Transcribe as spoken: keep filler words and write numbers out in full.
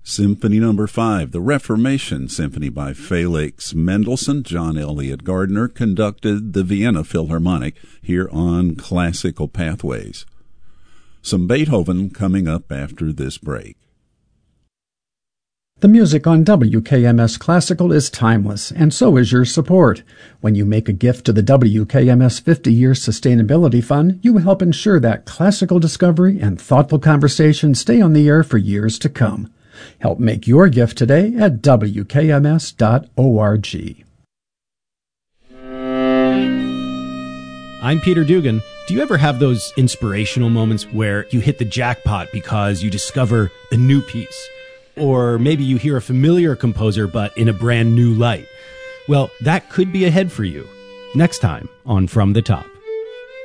Symphony Number Five, the Reformation Symphony by Felix Mendelssohn. John Elliott Gardner conducted the Vienna Philharmonic here on Classical Pathways. Some Beethoven coming up after this break. The music on W K M S Classical is timeless, and so is your support. When you make a gift to the W K M S fifty-year Sustainability Fund, you help ensure that classical discovery and thoughtful conversation stay on the air for years to come. Help make your gift today at W K M S dot org. I'm Peter Dugan. Do you ever have those inspirational moments where you hit the jackpot because you discover a new piece? Or maybe you hear a familiar composer but in a brand new light? Well, that could be ahead for you next time on From the Top.